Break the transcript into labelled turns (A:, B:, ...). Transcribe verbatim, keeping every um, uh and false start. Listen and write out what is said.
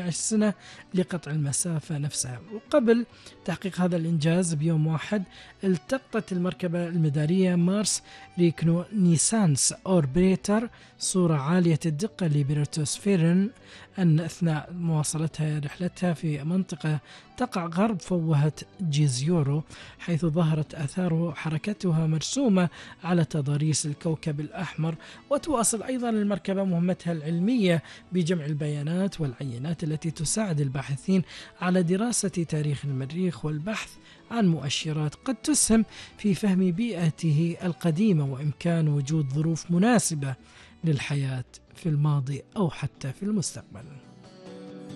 A: عشر سنة لقطع المسافة نفسها. وقبل تحقيق هذا الإنجاز بيوم واحد التقطت المركبة المدارية مارس ريكونيسانس أوربيتر صورة عالية الدقة لبيرتوسفيرن أن أثناء مواصلتها رحلتها في منطقة تقع غرب فوهة جيزيورو، حيث ظهرت آثار حركتها مرسومة على تضاريس الكوكب الأحمر. وتواصل أيضا المركبة مهمتها العلمية بجمع البيانات والعينات التي تساعد الباحثين على دراسة تاريخ المريخ والبحث عن مؤشرات قد تسهم في فهم بيئته القديمة وإمكان وجود ظروف مناسبة للحياة في الماضي أو حتى في المستقبل.